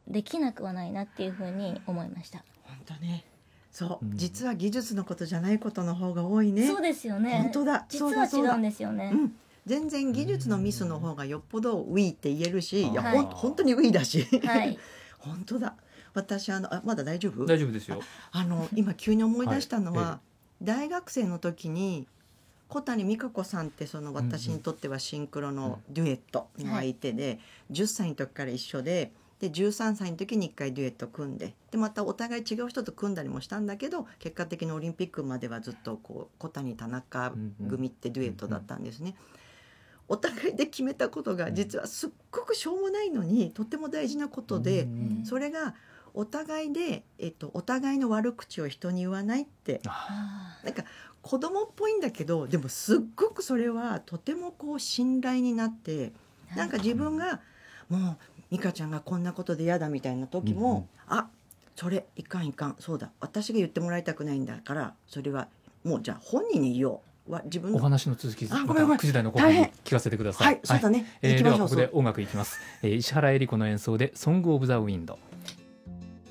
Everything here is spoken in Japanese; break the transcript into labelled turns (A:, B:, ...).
A: できなくはないなっていうふうに思いました。
B: 本当ね、そう、実は技術のことじゃないことの方が多いね。
A: そうですよね。
B: 本当だ、
A: 実は違うんですよね。
B: 全然技術のミスの方がよっぽどウィーって言えるし、いや、本当にウィーだし、はい、本当だ。私まだ大丈夫？
C: 大丈夫ですよ。
B: 今急に思い出したのは、大学生の時に小谷美香子さんってその私にとってはシンクロのデュエットの相手で、10歳の時から一緒で13歳の時に1回デュエット組んで、またお互い違う人と組んだりもしたんだけど、結果的にオリンピックまではずっとこう小谷田中組ってデュエットだったんですね。お互いで決めたことが実はすっごくしょうもないのにとっても大事なことで、それがお互いで、お互いの悪口を人に言わないって、なんか子供っぽいんだけど、でもすっごくそれはとてもこう信頼になって、なんか自分がもう美香ちゃんがこんなことで嫌だみたいな時も、それいかんいかん、そうだ、私が言ってもらいたくないんだから、それはもうじゃあ本人に言おう。自分の
C: お話の続きまた9時台の後半に聞かせてください。
B: はい、そうだね。
C: ではここで音楽いきます。石原恵里子の演奏でソングオブザウィンド。